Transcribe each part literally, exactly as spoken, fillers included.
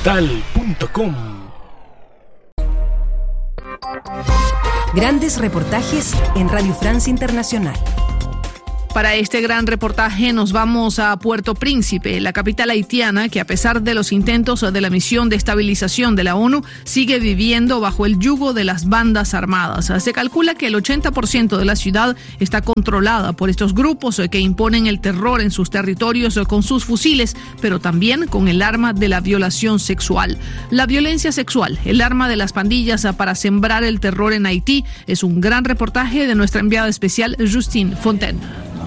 Capital punto com. Grandes reportajes en Radio France Internacional. Para este gran reportaje nos vamos a Puerto Príncipe, la capital haitiana, que a pesar de los intentos de la misión de estabilización de la ONU, sigue viviendo bajo el yugo de las bandas armadas. Se calcula que el ochenta por ciento de la ciudad está controlada por estos grupos que imponen el terror en sus territorios con sus fusiles, pero también con el arma de la violación sexual. La violencia sexual, el arma de las pandillas para sembrar el terror en Haití, es un gran reportaje de nuestra enviada especial Justine Fontaine.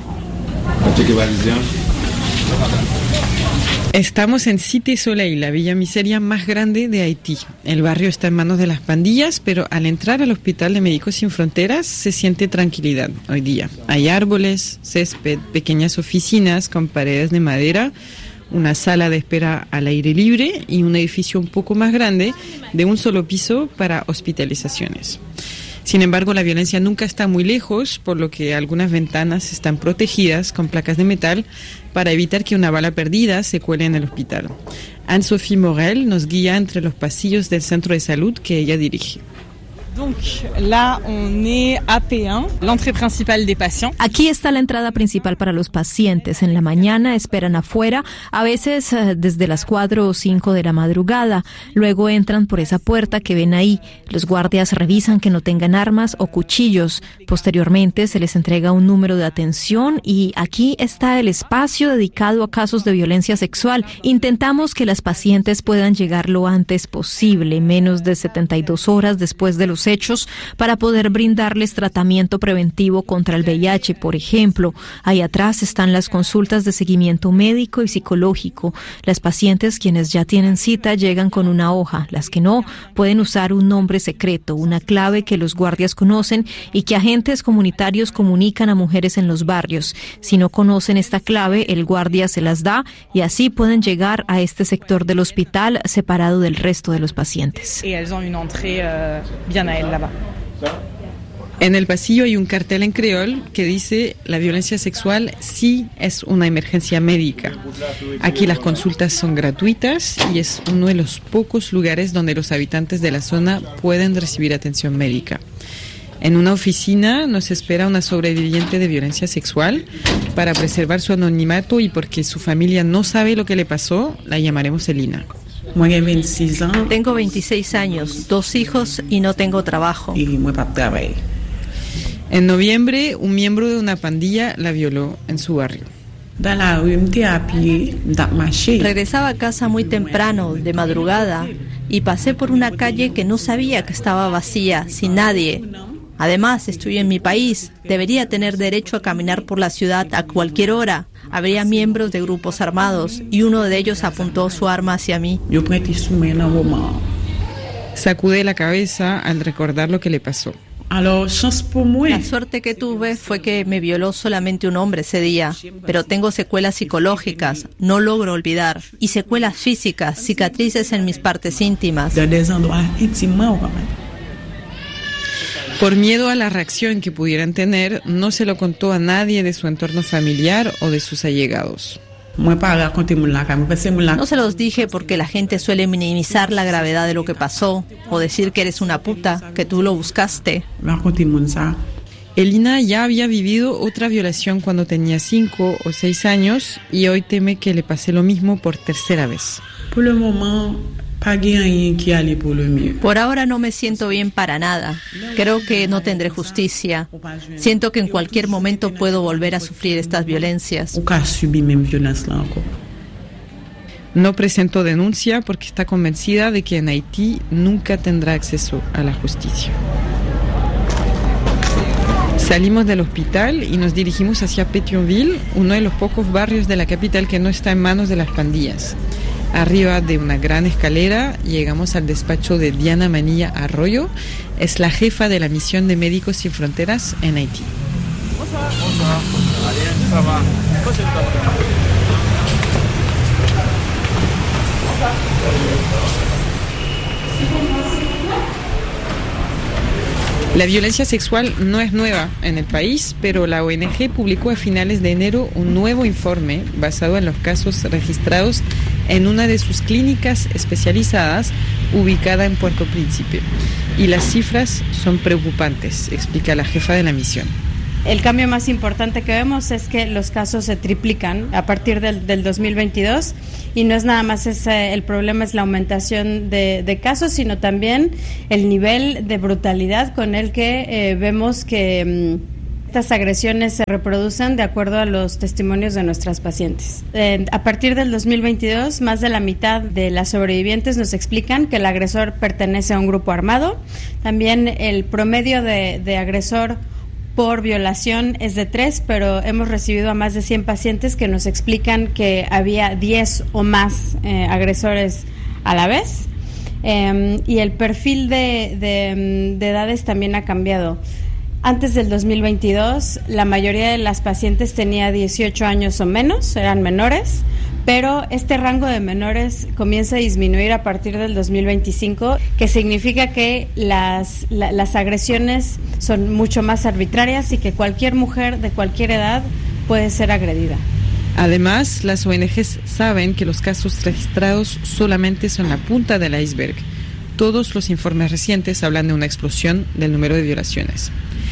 Estamos en Cité Soleil, la villa miseria más grande de Haití. El barrio está en manos de las pandillas, pero al entrar al Hospital de Médicos Sin Fronteras se siente tranquilidad hoy día. Hay árboles, césped, pequeñas oficinas con paredes de madera, una sala de espera al aire libre y un edificio un poco más grande de un solo piso para hospitalizaciones. Sin embargo, la violencia nunca está muy lejos, por lo que algunas ventanas están protegidas con placas de metal para evitar que una bala perdida se cuele en el hospital. Anne-Sophie Morel nos guía entre los pasillos del centro de salud que ella dirige. Donc là, on est A P uno, l'entrée principale des patients. Aquí está la entrada principal para los pacientes. En la mañana esperan afuera, a veces desde las cuatro o cinco de la madrugada. Luego entran por esa puerta que ven ahí. Los guardias revisan que no tengan armas o cuchillos. Posteriormente se les entrega un número de atención y aquí está el espacio dedicado a casos de violencia sexual. Intentamos que las pacientes puedan llegar lo antes posible, menos de setenta y dos horas después de los hechos, para poder brindarles tratamiento preventivo contra el V I H, por ejemplo. Ahí atrás están las consultas de seguimiento médico y psicológico. Las pacientes quienes ya tienen cita llegan con una hoja. Las que no, pueden usar un nombre secreto, una clave que los guardias conocen y que agentes comunitarios comunican a mujeres en los barrios. Si no conocen esta clave, el guardia se las da y así pueden llegar a este sector del hospital separado del resto de los pacientes. Y elles ont une entrée euh, bien a elle là-bas. En el pasillo hay un cartel en creol que dice: la violencia sexual sí es una emergencia médica. Aquí las consultas son gratuitas y es uno de los pocos lugares donde los habitantes de la zona pueden recibir atención médica. En una oficina nos espera una sobreviviente de violencia sexual. Para preservar su anonimato y porque su familia no sabe lo que le pasó, la llamaremos Elina. Tengo veintiséis años, dos hijos y no tengo trabajo. En noviembre, un miembro de una pandilla la violó en su barrio. Regresaba a casa muy temprano, de madrugada, y pasé por una calle que no sabía que estaba vacía, sin nadie. Además, estoy en mi país, debería tener derecho a caminar por la ciudad a cualquier hora. Habría miembros de grupos armados y uno de ellos apuntó su arma hacia mí. Sacude la cabeza al recordar lo que le pasó. La suerte que tuve fue que me violó solamente un hombre ese día, pero tengo secuelas psicológicas, no logro olvidar, y secuelas físicas, cicatrices en mis partes íntimas. Por miedo a la reacción que pudieran tener, no se lo contó a nadie de su entorno familiar o de sus allegados. No se los dije porque la gente suele minimizar la gravedad de lo que pasó, o decir que eres una puta, que tú lo buscaste. Elina ya había vivido otra violación cuando tenía cinco o seis años y hoy teme que le pase lo mismo por tercera vez. Por ahora no me siento bien para nada. Creo que no tendré justicia. Siento que en cualquier momento puedo volver a sufrir estas violencias. No presentó denuncia porque está convencida de que en Haití nunca tendrá acceso a la justicia. Salimos del hospital y nos dirigimos hacia Pétionville, uno de los pocos barrios de la capital que no está en manos de las pandillas. Arriba de una gran escalera llegamos al despacho de Diana Manilla Arroyo, es la jefa de la misión de Médicos Sin Fronteras en Haití. La violencia sexual no es nueva en el país, pero la O N G publicó a finales de enero un nuevo informe basado en los casos registrados en una de sus clínicas especializadas ubicada en Puerto Príncipe. Y las cifras son preocupantes, explica la jefa de la misión. El cambio más importante que vemos es que los casos se triplican a partir del, del dos mil veintidós y no es nada más ese, el problema es la aumentación de, de casos, sino también el nivel de brutalidad con el que eh, vemos que mmm, estas agresiones se reproducen de acuerdo a los testimonios de nuestras pacientes. Eh, a partir del dos mil veintidós, más de la mitad de las sobrevivientes nos explican que el agresor pertenece a un grupo armado. También el promedio de, de agresor por violación es de tres, pero hemos recibido a más de cien pacientes que nos explican que había diez o más eh, agresores a la vez. Eh, y el perfil de, de, de edades también ha cambiado. Antes del dos mil veintidós, la mayoría de las pacientes tenía dieciocho años o menos, eran menores, pero este rango de menores comienza a disminuir a partir del dos mil veinticinco, que significa que las, la, las agresiones son mucho más arbitrarias y que cualquier mujer de cualquier edad puede ser agredida. Además, las O N Ges saben que los casos registrados solamente son la punta del iceberg. Todos los informes recientes hablan de una explosión del número de violaciones.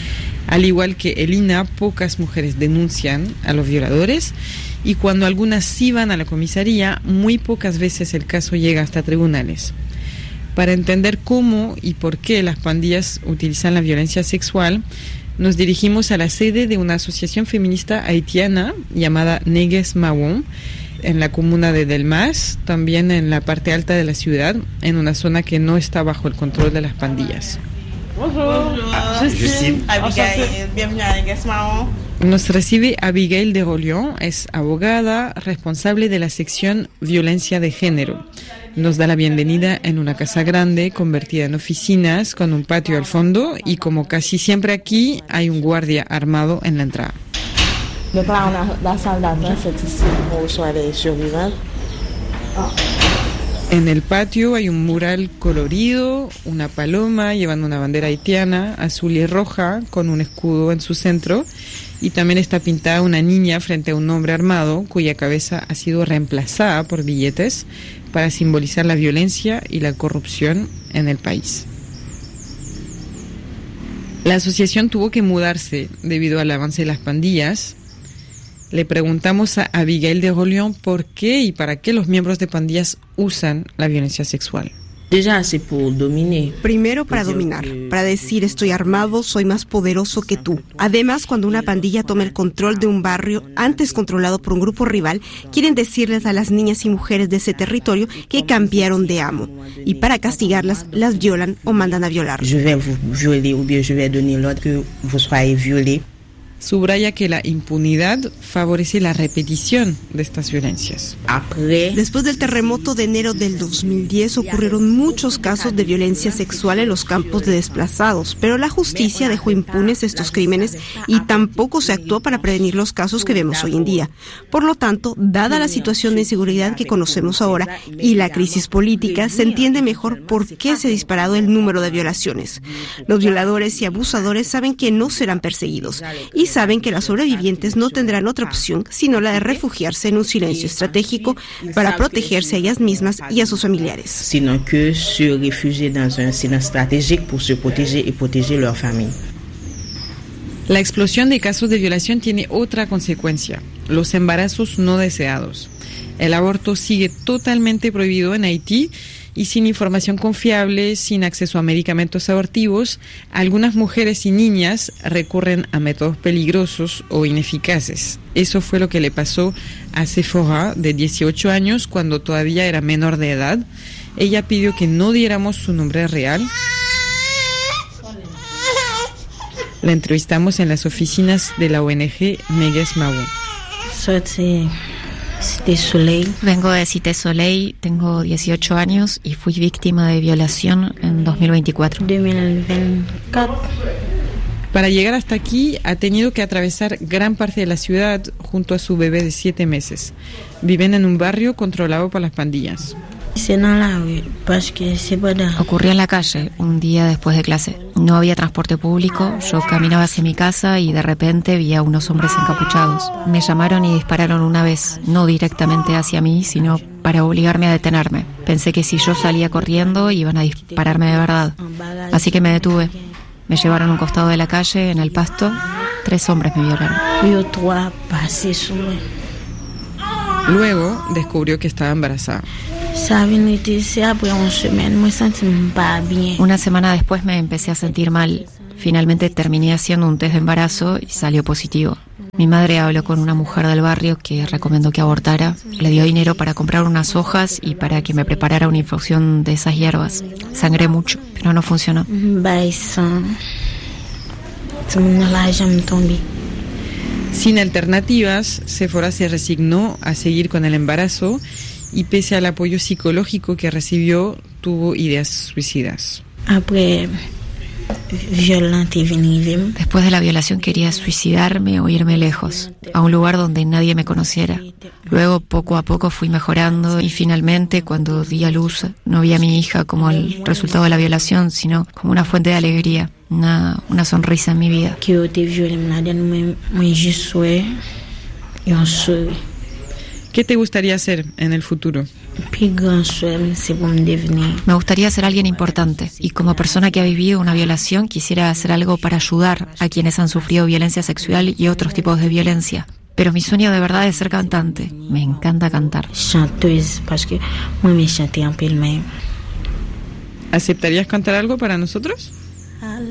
Al igual que el I N A, pocas mujeres denuncian a los violadores y cuando algunas sí van a la comisaría, muy pocas veces el caso llega hasta tribunales. Para entender cómo y por qué las pandillas utilizan la violencia sexual, nos dirigimos a la sede de una asociación feminista haitiana llamada Negues Mawon, en la comuna de Delmas, también en la parte alta de la ciudad, en una zona que no está bajo el control de las pandillas. Bonjour, je suis Abigail, bienvenue a Negues Mawon. Nos recibe Abigail de Rollion, es abogada responsable de la sección Violencia de Género. Nos da la bienvenida en una casa grande convertida en oficinas con un patio al fondo y como casi siempre aquí hay un guardia armado en la entrada. En el patio hay un mural colorido, una paloma llevando una bandera haitiana, azul y roja, con un escudo en su centro. Y también está pintada una niña frente a un hombre armado cuya cabeza ha sido reemplazada por billetes para simbolizar la violencia y la corrupción en el país. La asociación tuvo que mudarse debido al avance de las pandillas. Le preguntamos a Abigail de Rollion por qué y para qué los miembros de pandillas usan la violencia sexual. Primero para dominar, para decir estoy armado, soy más poderoso que tú. Además, cuando una pandilla toma el control de un barrio antes controlado por un grupo rival, quieren decirles a las niñas y mujeres de ese territorio que cambiaron de amo. Y para castigarlas, las violan o mandan a violar. Subraya que la impunidad favorece la repetición de estas violencias. Después del terremoto de enero del dos mil diez ocurrieron muchos casos de violencia sexual en los campos de desplazados, pero la justicia dejó impunes estos crímenes y tampoco se actuó para prevenir los casos que vemos hoy en día. Por lo tanto, dada la situación de inseguridad que conocemos ahora y la crisis política, se entiende mejor por qué se ha disparado el número de violaciones. Los violadores y abusadores saben que no serán perseguidos y saben que las sobrevivientes no tendrán otra opción sino la de refugiarse en un silencio estratégico para protegerse a ellas mismas y a sus familiares. Sino que se refugier dans un silence stratégique pour se protéger et protéger leur famille. La explosión de casos de violación tiene otra consecuencia: los embarazos no deseados. El aborto sigue totalmente prohibido en Haití y sin información confiable, sin acceso a medicamentos abortivos, algunas mujeres y niñas recurren a métodos peligrosos o ineficaces. Eso fue lo que le pasó a Sephora, de dieciocho años, cuando todavía era menor de edad. Ella pidió que no diéramos su nombre real. La entrevistamos en las oficinas de la O N G Negues Mawon. Cité Soleil. Vengo de Cité Soleil, tengo dieciocho años y fui víctima de violación en dos mil veinticuatro. dos mil veinticuatro. Para llegar hasta aquí ha tenido que atravesar gran parte de la ciudad junto a su bebé de siete meses. Viven en un barrio controlado por las pandillas. Ocurrió en la calle, un día después de clase. No había transporte público, yo caminaba hacia mi casa y de repente vi a unos hombres encapuchados. Me llamaron y dispararon una vez, no directamente hacia mí, sino para obligarme a detenerme. Pensé que si yo salía corriendo iban a dispararme de verdad. Así que me detuve. Me llevaron a un costado de la calle, en el pasto. Tres hombres me violaron. Luego descubrió que estaba embarazada. Una semana después me empecé a sentir mal. Finalmente terminé haciendo un test de embarazo y salió positivo. Mi madre habló con una mujer del barrio que recomendó que abortara. Le dio dinero para comprar unas hojas y para que me preparara una infusión de esas hierbas. Sangré mucho, pero no funcionó. Sin alternativas, Sephora se resignó a seguir con el embarazo y pese al apoyo psicológico que recibió, tuvo ideas suicidas. Después de la violación quería suicidarme o irme lejos, a un lugar donde nadie me conociera. Luego, poco a poco fui mejorando y finalmente, cuando di a luz, no vi a mi hija como el resultado de la violación, sino como una fuente de alegría, una, una sonrisa en mi vida. ¿Qué te gustaría hacer en el futuro? Me gustaría ser alguien importante y como persona que ha vivido una violación quisiera hacer algo para ayudar a quienes han sufrido violencia sexual y otros tipos de violencia. Pero mi sueño de verdad es ser cantante. Me encanta cantar. ¿Aceptarías cantar algo para nosotros?